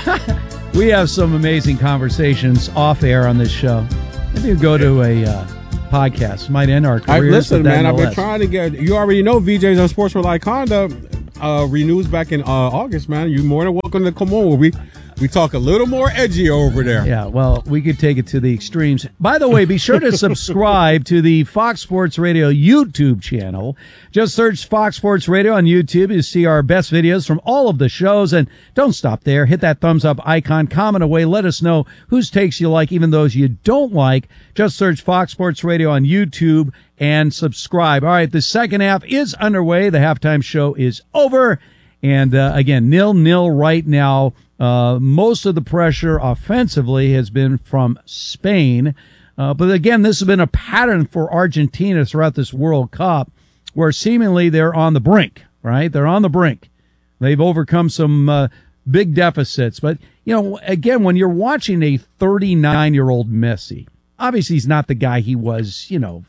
We have some amazing conversations off air on this show. Maybe you go to a podcast. Might end our careers. Listen, man, I've been trying to get. You already know VJs on Sportsmanlike Conduct renews back in August, man. You're more than welcome to come on. We talk a little more edgy over there. Yeah, well, we could take it to the extremes. By the way, be sure to subscribe to the Fox Sports Radio YouTube channel. Just search Fox Sports Radio on YouTube to see our best videos from all of the shows. And don't stop there. Hit that thumbs up icon. Comment away. Let us know whose takes you like, even those you don't like. Just search Fox Sports Radio on YouTube and subscribe. All right, the second half is underway. The halftime show is over. And again, 0-0 right now. Most of the pressure offensively has been from Spain. But again, this has been a pattern for Argentina throughout this World Cup where seemingly they're on the brink, right? They're on the brink. They've overcome some big deficits. But, you know, again, when you're watching a 39-year-old Messi, obviously he's not the guy he was,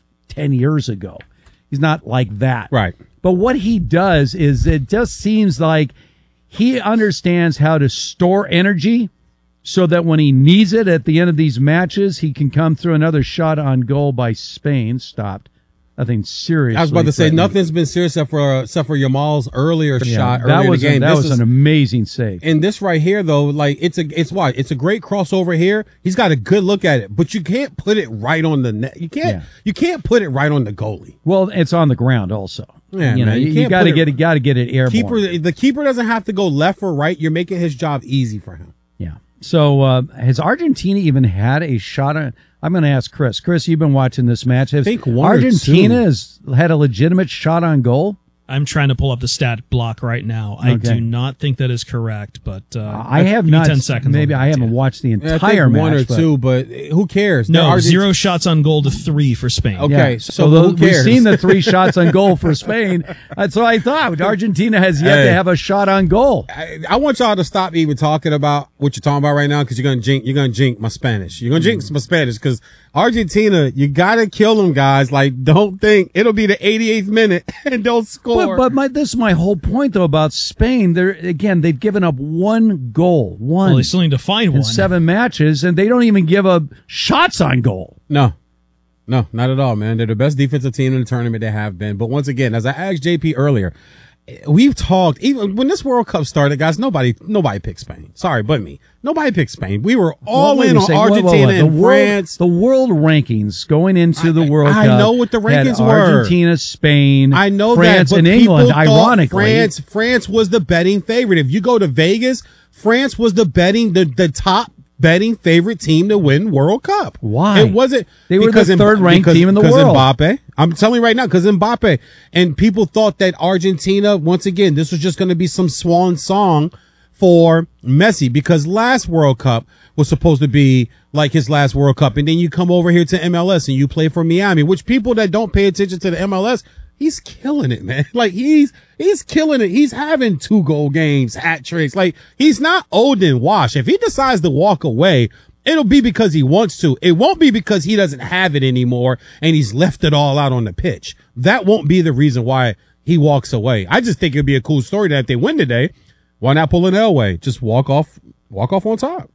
10 years ago. He's not like that. Right. But what he does is it just seems like he understands how to store energy so that when he needs it at the end of these matches, he can come through. Another shot on goal by Spain. Stopped. Nothing serious. I was about to say, nothing's been serious except for Yamal's earlier shot earlier in the game. That was an amazing save. And this right here, though, like it's a great crossover here. He's got a good look at it, but you can't put it right on the net. You can't put it right on the goalie. Well, it's on the ground also. Yeah, you got to get it airborne. The keeper doesn't have to go left or right. You're making his job easy for him. Yeah. So has Argentina even had a shot on? I'm going to ask Chris. Chris, you've been watching this match. Has Argentina has had a legitimate shot on goal? I'm trying to pull up the stat block right now. Okay. I do not think that is correct, but I have not. 10 seconds. Maybe I haven't watched the entire match. One or two, but who cares? No, 0 shots on goal to 3 for Spain. Okay, yeah. so who cares? We've seen the 3 shots on goal for Spain. That's what I thought. Argentina has yet to have a shot on goal. I want y'all to stop even talking about what you're talking about right now because you're gonna jinx my Spanish. You're gonna jinx my Spanish because Argentina, you gotta kill them, guys. Like, don't think it'll be the 88th minute and don't score. But this is my whole point though about Spain. They've given up 1 goal. Well, they still need to find one. In 7 matches, and they don't even give up shots on goal. No, not at all, man. They're the best defensive team in the tournament they have been. But once again, as I asked JP earlier, we've talked, even when this World Cup started, guys, nobody picked Spain. Sorry, but me. Nobody picked Spain. We were all in on Argentina and France. The world rankings going into the World Cup. I know what the rankings were. Argentina, Spain, I know France, that, but and England, ironically. France was the betting favorite. If you go to Vegas, France was the top betting favorite team to win World Cup. Why? It wasn't. They were the third-ranked team in the world. Because Mbappe. I'm telling you right now, because Mbappe. And people thought that Argentina, once again, this was just going to be some swan song for Messi because last World Cup was supposed to be like his last World Cup. And then you come over here to MLS and you play for Miami, which people that don't pay attention to the MLS, he's killing it, man. Like he's killing it. He's having 2-goal games, hat tricks. Like he's not old and washed. If he decides to walk away, it'll be because he wants to. It won't be because he doesn't have it anymore and he's left it all out on the pitch. That won't be the reason why he walks away. I just think it'd be a cool story that if they win today, why not pull an Elway? Just walk off on top.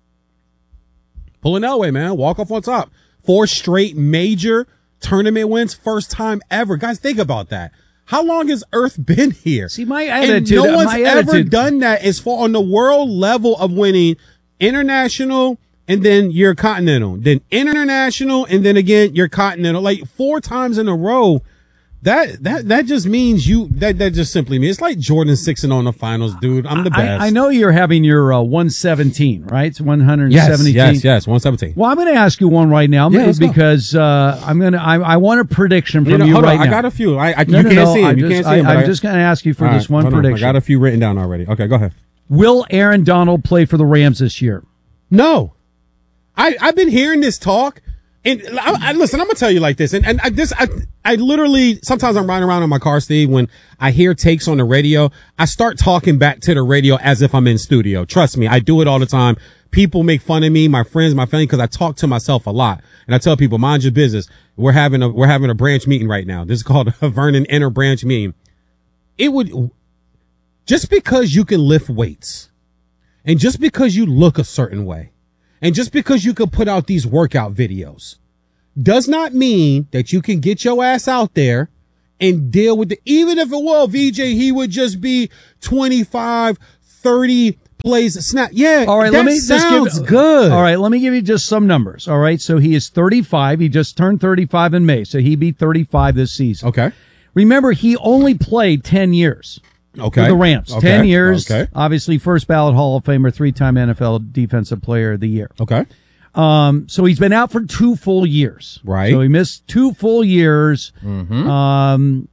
Pull an Elway, man. Walk off on top. 4 straight major tournament wins, first time ever. Guys, think about that. How long has Earth been here? See, my attitude. And no one's ever done that as far on the world level of winning international and then your continental, then international, and then again your continental, like 4 times in a row. That just means that just simply means it's like Jordan 6-0 on the finals, dude. I'm the best. I know you're having your 117, right? It's 117. Yes, 117. Well, I'm going to ask you one right now because I want a prediction from you right now. I got a few. You can't see them. I'm just going to ask you for this one prediction. I got a few written down already. Okay, go ahead. Will Aaron Donald play for the Rams this year? No. I've been hearing this talk. And listen, I'm gonna tell you like this, and I literally sometimes I'm riding around in my car, Steve. When I hear takes on the radio, I start talking back to the radio as if I'm in studio. Trust me, I do it all the time. People make fun of me, my friends, my family, because I talk to myself a lot, and I tell people, mind your business. We're having a branch meeting right now. This is called a Vernon Inter Branch meeting. It would just because you can lift weights. And just because you look a certain way, and just because you can put out these workout videos, does not mean that you can get your ass out there and deal with it. Even if it were VJ, he would just be 25, 30 plays a snap. Yeah, all right, that sounds good. All right, let me give you just some numbers. All right, so he is 35. He just turned 35 in May, so he'd be 35 this season. Okay. Remember, he only played 10 years. Okay. For the Rams. Okay. 10 years. Okay. Obviously, first ballot Hall of Famer, 3-time NFL Defensive Player of the Year. Okay. So he's been out for 2 full years. Right. So he missed 2 full years. Mm-hmm.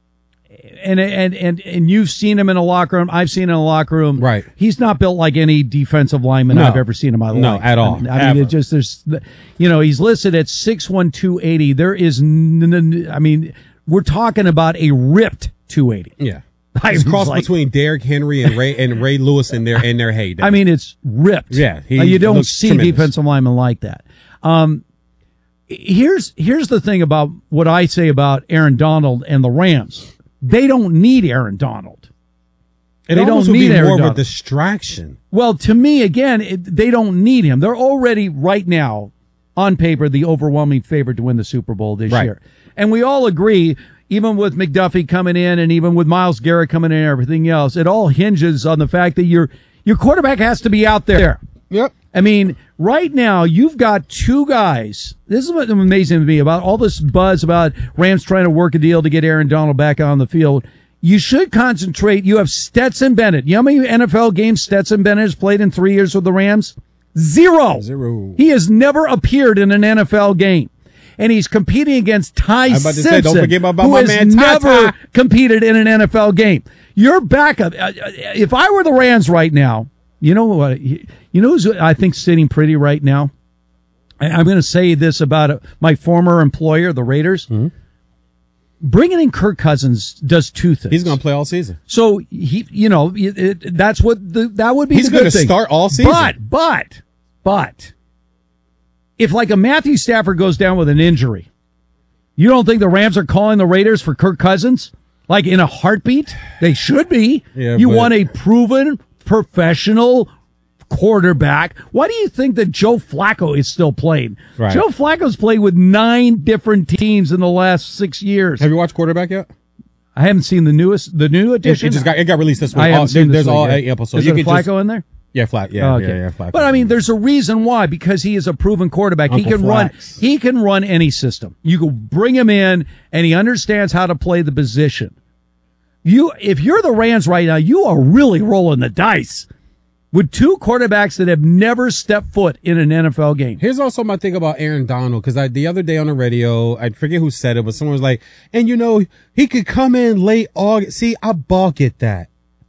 And you've seen him in a locker room. I've seen him in a locker room. Right. He's not built like any defensive lineman I've ever seen in my life. No, at all. I mean, it just, there's, he's listed at 6'1", 280. There is, we're talking about a ripped 280. Yeah. It's a cross like, between Derrick Henry and Ray Lewis in their heyday. I mean, it's ripped. Yeah. You don't see tremendous. defensive linemen like that. Here's the thing about what I say about Aaron Donald and the Rams. They don't need Aaron Donald. It they almost don't would need be Aaron more of a Donald. distraction. Well, to me, again, they don't need him. They're already right now, on paper, the overwhelming favorite to win the Super Bowl this year. And we all agree, even with McDuffie coming in and even with Myles Garrett coming in and everything else, it all hinges on the fact that your quarterback has to be out there. Yep. I mean, right now, you've got 2 guys. This is what's amazing to me about all this buzz about Rams trying to work a deal to get Aaron Donald back on the field. You should concentrate. You have Stetson Bennett. You know how many NFL games Stetson Bennett has played in 3 years with the Rams? 0. He has never appeared in an NFL game. And he's competing against Ty Simpson, don't forget about who my has man, never Ty. competed in an NFL game. Your backup, if I were the Rams right now, you know what? You know who's I think sitting pretty right now? I'm going to say this about my former employer, the Raiders. Mm-hmm. Bringing in Kirk Cousins does 2 things. He's going to play all season. So that's what that would be. He's going to start all season. But if like a Matthew Stafford goes down with an injury, you don't think the Rams are calling the Raiders for Kirk Cousins? Like in a heartbeat? They should be. Yeah, you want a proven professional quarterback. Why do you think that Joe Flacco is still playing? Right. Joe Flacco's played with 9 different teams in the last 6 years. Have you watched Quarterback yet? I haven't seen the new edition. It got released this week. I haven't seen this There's week all yet. 8 episodes. Is there Flacco in there? Yeah, Flacco. Yeah, okay. yeah, Flacco. But I mean, there's a reason why, because he is a proven quarterback. He can run any system. You can bring him in, and he understands how to play the position. If you're the Rams right now, you are really rolling the dice with 2 quarterbacks that have never stepped foot in an NFL game. Here's also my thing about Aaron Donald, because the other day on the radio, I forget who said it, but someone was like, and he could come in late August. See, I balk at that.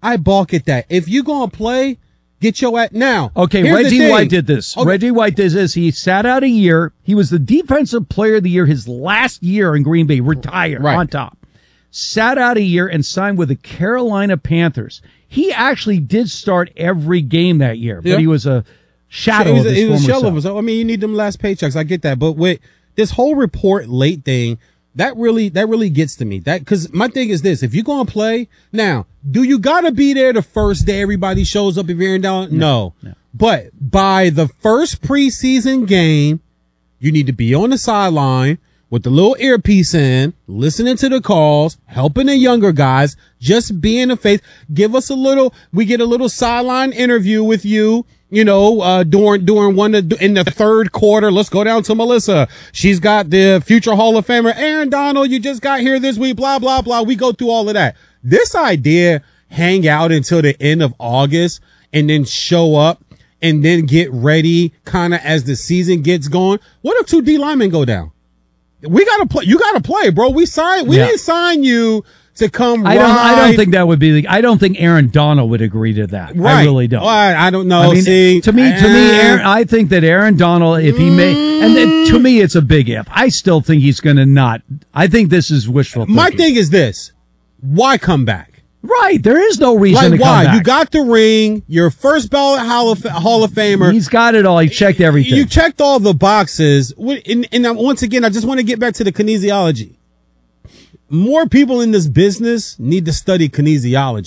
If you're going to play, get your ass now. Okay, Reggie White did this. Okay. Reggie White did this. He sat out a year. He was the defensive player of the year his last year in Green Bay, retired on top. Sat out a year and signed with the Carolina Panthers. He actually did start every game that year, but he was a shadow of his former self. I mean, you need them last paychecks. I get that. But with this whole report late thing, that really gets to me. Because my thing is this: if you're going to play now, do you got to be there the first day everybody shows up if you're in down? No. But by the first preseason game, you need to be on the sideline with the little earpiece in, listening to the calls, helping the younger guys, just being a face. Give us we get a little sideline interview with you, during one in the third quarter. Let's go down to Melissa. She's got the future Hall of Famer, Aaron Donald. You just got here this week, blah, blah, blah. We go through all of that. This idea, hang out until the end of August and then show up and then get ready kind of as the season gets going. What if 2 D linemen go down? We gotta play. You gotta play, bro. We didn't sign you to come. I don't think that would be. I don't think Aaron Donald would agree to that. Right. I really don't. Well, I don't know. I mean, to me, I think that Aaron Donald, if he may, and then, to me, it's a big if. I still think he's going to not. I think this is wishful thinking. My thing is this: why come back? Right. There is no reason to come back. You got the ring. You're first ballot Hall of Famer. He's got it all. He checked everything. You checked all the boxes. And once again, I just want to get back to the kinesiology. More people in this business need to study kinesiology.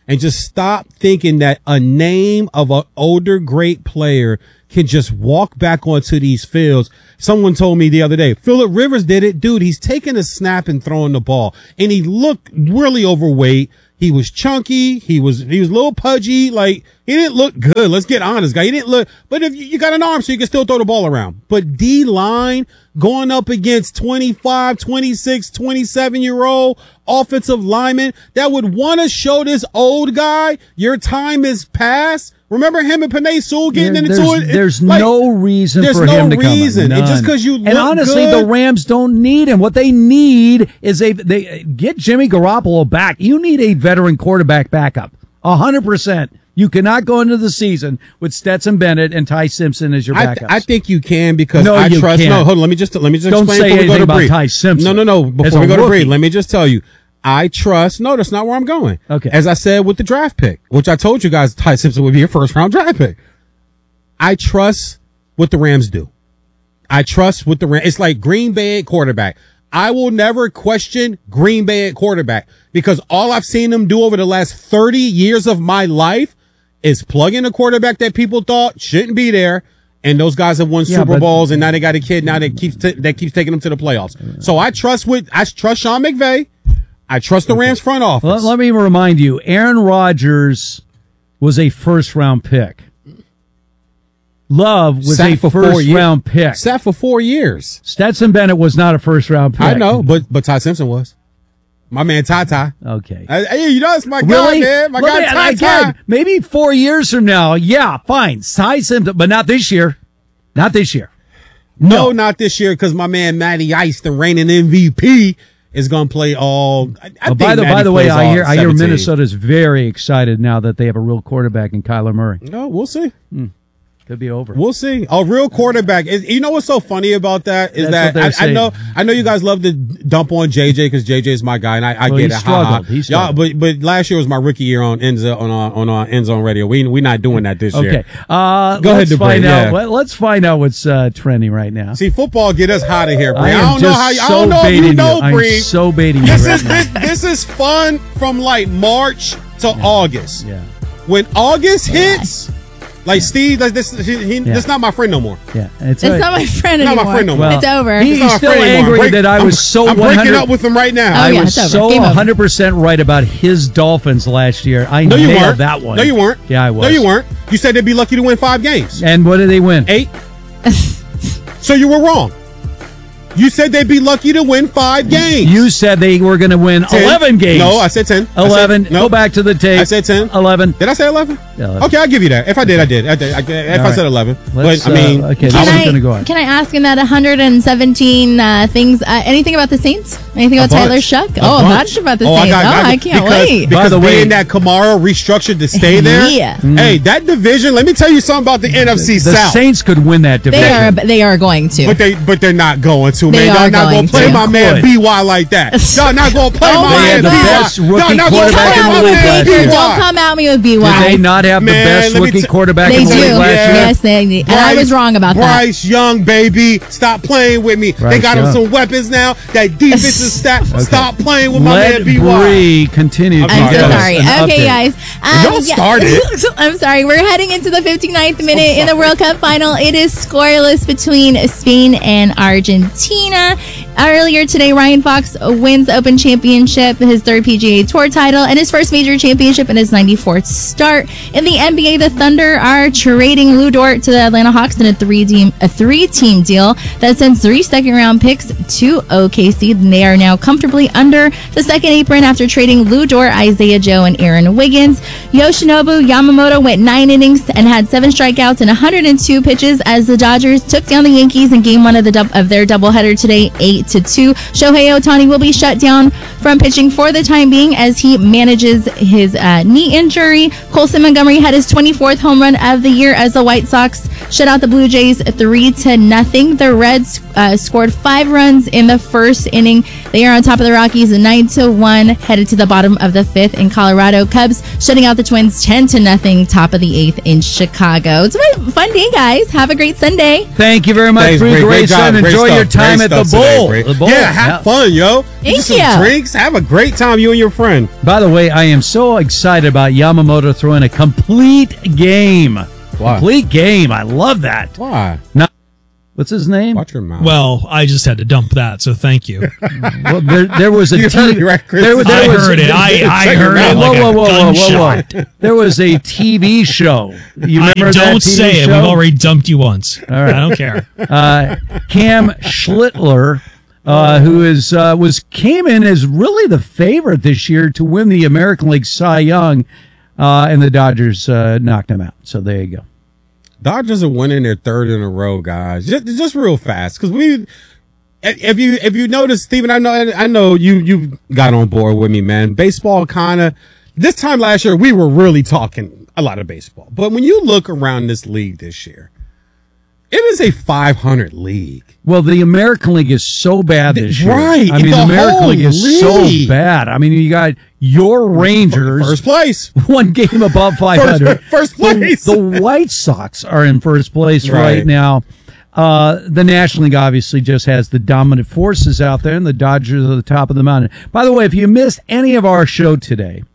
and just stop thinking that a name of an older great player can just walk back onto these fields. Someone told me the other day, Phillip Rivers did it. Dude, he's taking a snap and throwing the ball, and he looked really overweight. He was chunky. He was a little pudgy. Like, he didn't look good. Let's get honest, guy. He didn't look, but if you got an arm, so you can still throw the ball around. But D-line going up against 25, 26, 27-year-old offensive linemen that would want to show this old guy your time is past. Remember him and Penei Sewell getting into it? There's no reason for him to come. There's no reason. And just because you look and honestly, good, the Rams don't need him. What they need is they get Jimmy Garoppolo back. You need a veteran quarterback backup. 100%. You cannot go into the season with Stetson Bennett and Ty Simpson as your backups. I think you can because no, I you trust. Can't. No, hold on. Let me just don't explain say before we go to about Bree. Ty Simpson. No. Before we go to Bree, let me just tell you. I trust. No, that's not where I'm going. Okay. As I said with the draft pick, which I told you guys, Ty Simpson would be your first round draft pick. I trust what the Rams do. I trust what the Rams. It's like Green Bay at quarterback. I will never question Green Bay at quarterback because all I've seen them do over the last 30 years of my life is plug in a quarterback that people thought shouldn't be there. And those guys have won Super Bowls, and now they got a kid now that keeps taking them to the playoffs. So I trust Sean McVay. I trust the Rams front office. Let me remind you, Aaron Rodgers was a first-round pick. Love was a first-round pick. Sat for 4 years. Stetson Bennett was not a first-round pick. I know, but Ty Simpson was. My man Ty. Okay. Hey, you know that's my really? guy, man. My guy Ty. Maybe 4 years from now, yeah, fine. Ty Simpson, but not this year. Not this year. No, not this year, because my man Matty Ice, the reigning MVP, is going to play all. By the way, I hear Minnesota's very excited now that they have a real quarterback in Kyler Murray. No, we'll see. Could be over. We'll see. A real quarterback. You know what's so funny about that is that I know you guys love to dump on JJ because JJ is my guy, and I get it. He struggled. But last year was my rookie year on End Zone Radio. We not doing that this year. Okay. Let's find out. Let's find out what's trending right now. See, football get us out of here, Bree. I don't know if you know, Bree. I'm so baiting you. This is fun from like March to August. Yeah. When August hits. Like Steve, like this, that's not my friend no more. Yeah, it's not my friend anymore. Not my friend no more. Well, it's over. He's still angry that I was so. I'm breaking up with him right now. I was so 100% right about his Dolphins last year. I nailed that one. No, you weren't. Yeah, I was. No, you weren't. You said they'd be lucky to win 5 games. And what did they win? 8. So you were wrong. You said they'd be lucky to win 5 games. You said they were going to win 10. 11 games. No, I said 10. 11. Go back to the tape. I said 10. 11. Did I say 11? Yeah, 11. Okay, I'll give you that. If I did, I did. If I said 11. Let's, but, I mean, okay, I was going to go on. Can I ask in that 117 things, anything about the Saints? Anything about Tyler Shuck? A bunch about the Saints. I can't wait. Because the way that Kamara restructured to stay there. Yeah. Hey, that division, let me tell you something about the NFC South. The Saints could win that division. They are going to. But they're not going to, man. Y'all not going to play my man B.Y. like that. Y'all not going to play my man B.Y. Y'all not going to play my man B.Y. Don't come at me with B.Y. Did they not have the best rookie quarterback in the league last year? Yes, they did. And I was wrong about that. Bryce Young, baby. Stop playing with me. They got him some weapons now. That defense is stacked. Stop playing with my man B.Y. Let Bree continue. I'm so sorry. Okay, guys. Don't start it. I'm sorry. We're heading into the 59th minute in the World Cup final. It is scoreless between Spain and Argentina. Earlier today, Ryan Fox wins the Open Championship, his 3rd PGA Tour title, and his first major championship in his 94th start. In the NBA, the Thunder are trading Lou Dort to the Atlanta Hawks in a three-team deal that sends 3 second-round picks to OKC. They are now comfortably under the second apron after trading Lou Dort, Isaiah Joe, and Aaron Wiggins. Yoshinobu Yamamoto went 9 innings and had 7 strikeouts and 102 pitches as the Dodgers took down the Yankees in Game 1 of their doubleheader today, 8-2. Shohei Ohtani will be shut down from pitching for the time being as he manages his knee injury. Colson Montgomery had his 24th home run of the year as the White Sox shut out the Blue Jays 3-0. The Reds scored 5 runs in the first inning. They are on top of the Rockies 9-1, headed to the bottom of the 5th in Colorado. Cubs shutting out the Twins 10-0, top of the 8th in Chicago. It's a fun day, guys. Have a great Sunday. Thank you very much. Thanks, Great job. Enjoy your time at the bowl. Today, The bowl. Yeah, have fun, yo. Thank Get some you. drinks. Have a great time, you and your friend. By the way, I am so excited about Yamamoto throwing a complete game. Why? Complete game. I love that. Why? Now, what's his name? Watch your mouth. Well, I just had to dump that, so thank you. Well, there was a You heard TV. it, right, Chris? there I was- heard it. I heard it like a gunshot. There was a TV show. You remember that Don't TV say it. show? We've already dumped you once. All right. I don't care. Cam Schlittler, who came in as really the favorite this year to win the American League Cy Young, and the Dodgers knocked him out. So there you go. Dodgers are winning their 3rd in a row, guys. Just real fast, because if you notice, Steven, I know you got on board with me, man. Baseball this time last year we were really talking a lot of baseball, but when you look around this league this year, it is a 500 league. Well, the American League is so bad this year. Right. I mean, the American whole League is league. so bad. I mean, you got your Rangers. First place. One game above 500. First place. The White Sox are in first place right Right. now. The National League obviously just has the dominant forces out there, and the Dodgers are the top of the mountain. By the way, if you missed any of our show today,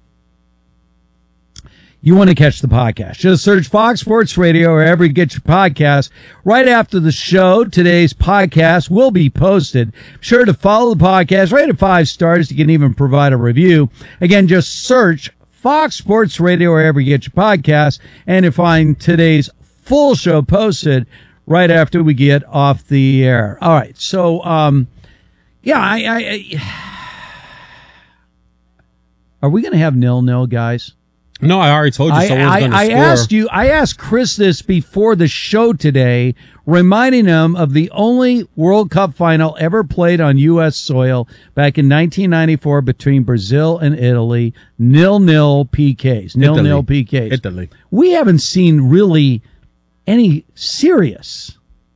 you want to catch the podcast, just search Fox Sports Radio wherever you get your podcast. Right after the show, today's podcast will be posted. Be sure to follow the podcast, rate it 5 stars. You can even provide a review. Again, just search Fox Sports Radio wherever you get your podcast, and you'll find today's full show posted right after we get off the air. All right, so yeah, are we going to have 0-0, guys? No, I already told you someone's going to score. I asked Chris this before the show today, reminding him of the only World Cup final ever played on U.S. soil back in 1994 between Brazil and Italy, 0-0 PKs. 0-0 PKs. Italy. We haven't seen really any serious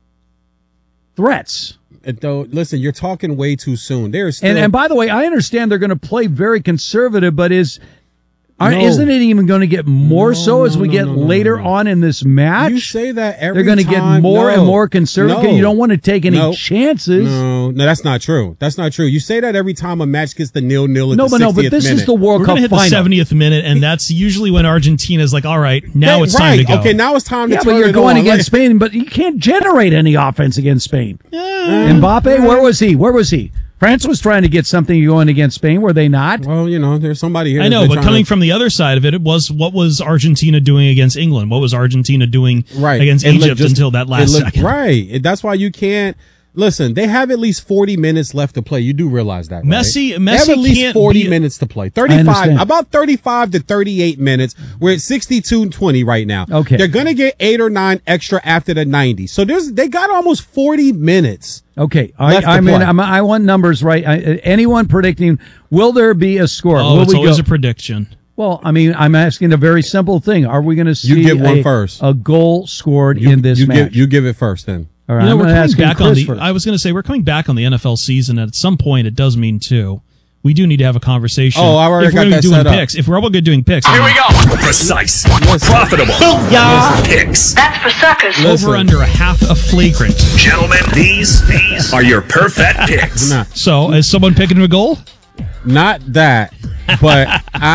threats. Though, listen, you're talking way too soon. There's still, And by the way, I understand they're going to play very conservative, but isn't it even going to get more as we get later on in this match? You say that every they're going to get more and more conservative because you don't want to take any chances. No, that's not true. That's not true. You say that every time a match gets the 0-0 at the 60th minute. But this is the World We're Cup going to hit final. the 70th minute, and that's usually when Argentina's like, all right, now it's time to go. Okay, now it's time to Yeah, turn but you're it going on. against Spain, but you can't generate any offense against Spain. Mbappe, where was he? France was trying to get something going against Spain, were they not? Well, there's somebody here. I know, but coming from the other side of it, what was Argentina doing against England? What was Argentina doing against Egypt until that last second? Right. That's why you can't. Listen, they have at least 40 minutes left to play. You do realize that, right? Messi they have at least can't 40 minutes to play. 35, about 35 to 38 minutes. We're at 62-20 right now. Okay. They're going to get 8 or 9 extra after the 90. So they got almost 40 minutes. Okay, I want numbers right. Anyone predicting, will there be a score? Oh, it's always a prediction. Well, I mean, I'm asking a very simple thing. Are we going to see you get one first. A goal scored in this match? You give it first then. All right, we're coming back on I was going to say, we're coming back on the NFL season, and at some point it does mean two. We do need to have a conversation. Oh, I already got that set up. If we're all going to be doing picks. Here we go. Precise. Profitable. Picks. That's for suckers. Over under a half a flagrant. Gentlemen, these are your perfect picks. So, is someone picking a goal? Not that, but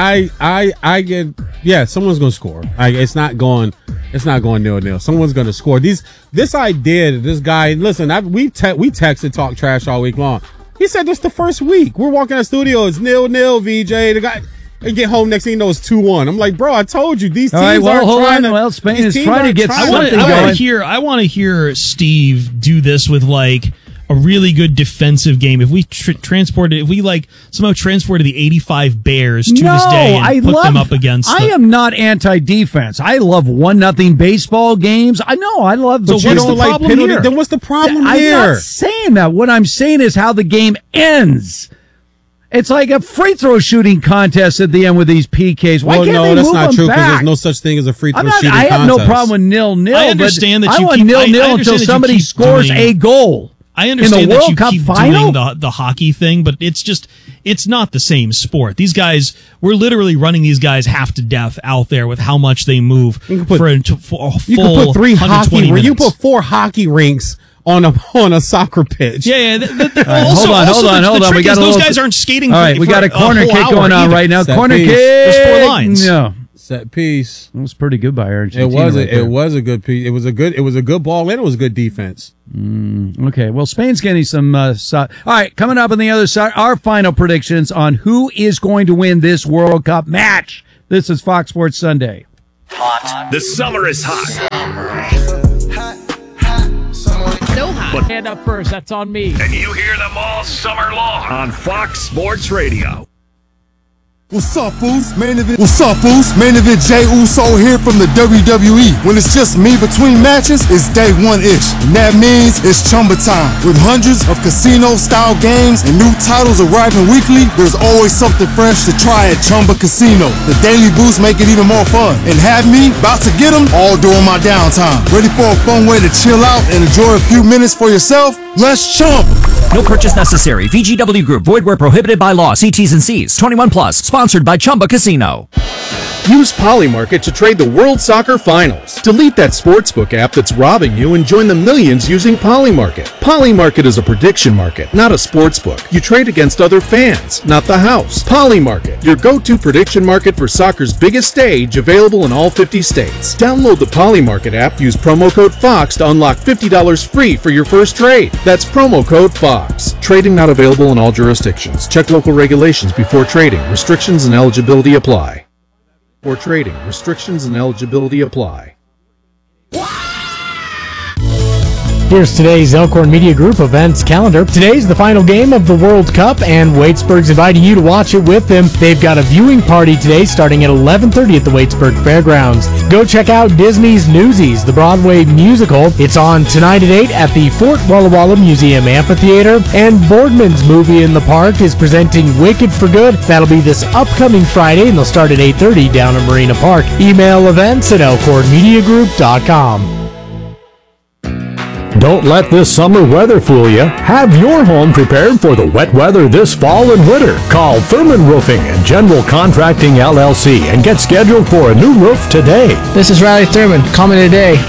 I get, someone's going to score. It's not going 0-0. Someone's going to score. This idea that this guy, listen, we texted talk trash all week long. He said this the first week. We're walking out of the studio. It's 0-0, VJ. The guy, and get home, next thing you know, it's 2-1. I'm like, bro, I told you these teams aren't trying to. Well, Spain is trying to get something going. I want to hear Steve do this with like a really good defensive game. If we somehow transported the 85 Bears to this day and put them up against. I am not anti-defense. I love 1-0 baseball games. I know I love. But you don't like penalty. Then what's the problem here? I'm not saying that. What I'm saying is how the game ends. It's like a free throw shooting contest at the end with these PKs. Why can't they that's move not them true because back? there's no such thing as a free throw shooting I have contest. no problem with 0-0. I understand that I you want keep 0-0 until somebody scores a goal. I understand in the that World you Cup keep final? doing the hockey thing, but it's not the same sport. These guys, we're literally running these guys half to death out there with how much they move for a full you can put 3 hockey. You put 4 hockey rinks on a soccer pitch. Yeah. Hold on. We got those guys aren't skating. All right, we got a corner kick going on right now. Corner kick. There's 4 lines. No. Set piece. It was pretty good by Argentina. It was a good piece. It was a good ball and it was good defense. Okay, well, Spain's getting some. All right, coming up on the other side, our final predictions on who is going to win this World Cup match. This is Fox Sports Sunday. Hot. The summer is hot. So hot. Hand up first, that's on me. And you hear them all summer long on Fox Sports Radio. What's up, fools? Main event Jey Uso here from the WWE. When it's just me between matches, it's day one-ish. And that means it's Chumba time. With hundreds of casino-style games and new titles arriving weekly, there's always something fresh to try at Chumba Casino. The daily boosts make it even more fun. And have me about to get them all during my downtime. Ready for a fun way to chill out and enjoy a few minutes for yourself? Let's chump! No purchase necessary. VGW Group. Void where prohibited by law. See T's and C's. 21 plus. Sponsored by Chumba Casino. Use Polymarket to trade the World Soccer Finals. Delete that sportsbook app that's robbing you and join the millions using Polymarket. Polymarket is a prediction market, not a sportsbook. You trade against other fans, not the house. Polymarket, your go-to prediction market for soccer's biggest stage, available in all 50 states. Download the Polymarket app, use promo code FOX to unlock $50 free for your first trade. That's promo code FOX. Trading not available in all jurisdictions. Check local regulations before trading. Restrictions and eligibility apply. For trading, restrictions and eligibility apply. Here's today's Elkhorn Media Group events calendar. Today's the final game of the World Cup, and Waitsburg's inviting you to watch it with them. They've got a viewing party today starting at 11:30 at the Waitsburg Fairgrounds. Go check out Disney's Newsies, the Broadway musical. It's on tonight at 8 at the Fort Walla Walla Museum Amphitheater. And Boardman's Movie in the Park is presenting Wicked for Good. That'll be this upcoming Friday, and they'll start at 8:30 down at Marina Park. Email events at elkhornmediagroup.com. Don't let this summer weather fool you. Have your home prepared for the wet weather this fall and winter. Call Thurman Roofing and General Contracting LLC and get scheduled for a new roof today. This is Riley Thurman. Call me today,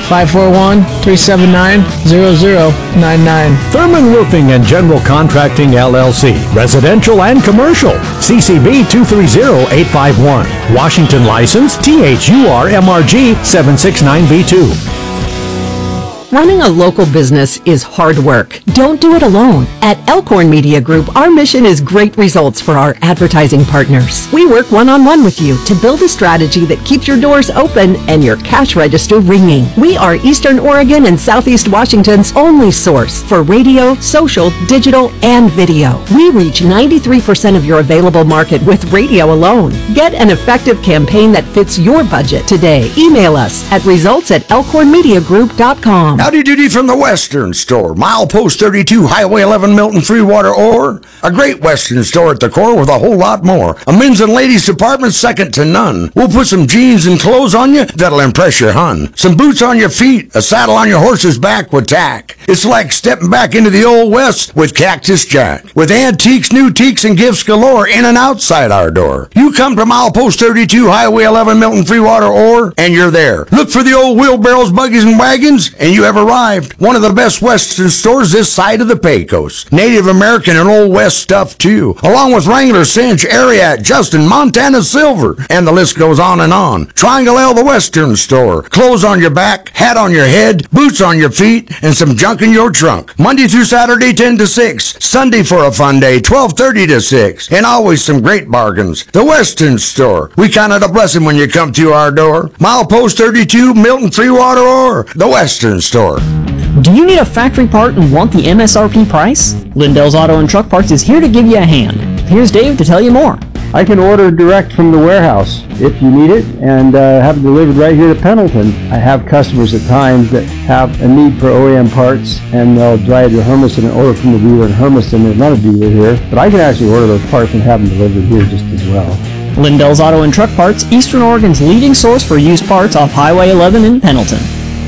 541-379-0099. Thurman Roofing and General Contracting LLC. Residential and commercial. CCB 230851. Washington license THURMRG 769B2. Running a local business is hard work. Don't do it alone. At Elkhorn Media Group, our mission is great results for our advertising partners. We work one-on-one with you to build a strategy that keeps your doors open and your cash register ringing. We are Eastern Oregon and Southeast Washington's only source for radio, social, digital, and video. We reach 93% of your available market with radio alone. Get an effective campaign that fits your budget today. Email us at results@elkhornmediagroup.com. Howdy doody from the Western Store. Milepost 32, Highway 11, Milton, Freewater, or a great Western store at the core with a whole lot more. A men's and ladies department second to none. We'll put some jeans and clothes on you that'll impress your hun. Some boots on your feet, a saddle on your horse's back with tack. It's like stepping back into the old West with Cactus Jack. With antiques, new teaks, and gifts galore in and outside our door. You come to Milepost 32, Highway 11, Milton, Freewater, or, and you're there. Look for the old wheelbarrows, buggies, and wagons, and you have arrived. One of the best Western stores this side of the Pecos. Native American and Old West stuff too, along with Wrangler, Cinch, Ariat, Justin, Montana Silver, and the list goes on and on. Triangle L, the Western Store. Clothes on your back, hat on your head, boots on your feet, and some junk in your trunk. Monday through Saturday, 10 to 6. Sunday for a fun day, 12:30 to 6. And always some great bargains. The Western Store. We count it a blessing when you come to our door. Milepost 32, Milton, Freewater, or the Western Store. Do you need a factory part and want the MSRP price? Lindell's Auto and Truck Parts is here to give you a hand. Here's Dave to tell you more. I can order direct from the warehouse if you need it and have it delivered right here to Pendleton. I have customers at times that have a need for OEM parts and they'll drive to Hermiston and order from the dealer in Hermiston. There's not a dealer here, but I can actually order those parts and have them delivered here just as well. Lindell's Auto and Truck Parts, Eastern Oregon's leading source for used parts off Highway 11 in Pendleton.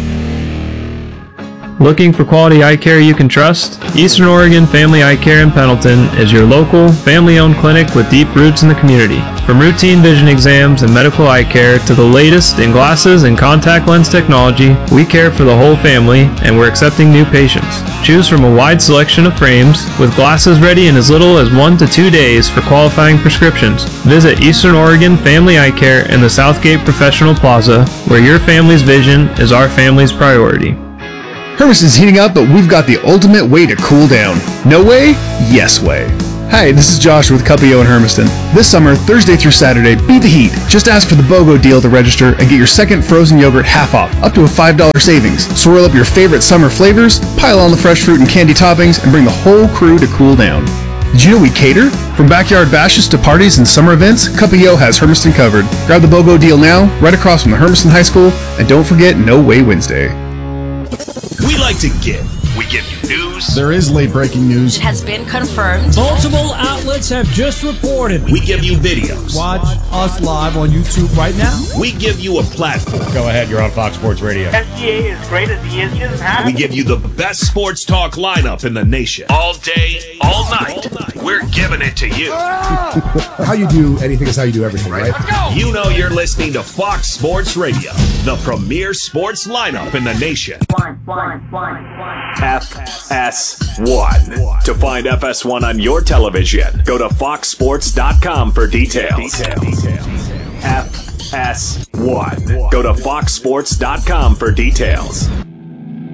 Looking for quality eye care you can trust? Eastern Oregon Family Eye Care in Pendleton is your local, family-owned clinic with deep roots in the community. From routine vision exams and medical eye care to the latest in glasses and contact lens technology, we care for the whole family and we're accepting new patients. Choose from a wide selection of frames with glasses ready in as little as 1 to 2 days for qualifying prescriptions. Visit Eastern Oregon Family Eye Care in the Southgate Professional Plaza, where your family's vision is our family's priority. Hermiston's heating up, but we've got the ultimate way to cool down. No way? Yes way. Hi, this is Josh with Cuppio in Hermiston. This summer, Thursday through Saturday, beat the heat. Just ask for the BOGO deal to register and get your second frozen yogurt half off, up to a $5 savings. Swirl up your favorite summer flavors, pile on the fresh fruit and candy toppings, and bring the whole crew to cool down. Did you know we cater? From backyard bashes to parties and summer events, Cuppio has Hermiston covered. Grab the BOGO deal now, right across from the Hermiston High School, and don't forget No Way Wednesday. We like to give. We give you news. There is late breaking news. It has been confirmed. Multiple outlets have just reported. We give you videos. Watch us live on YouTube right now. We give you a platform. Go ahead, you're on Fox Sports Radio. SGA is great as he is just happy. We give you the best sports talk lineup in the nation. All day, all night. We're giving it to you. How you do anything is how you do everything, right? You know you're listening to Fox Sports Radio, the premier sports lineup in the nation. FS1. To find FS1 on your television, go to foxsports.com for details. FS1. Go to foxsports.com for details.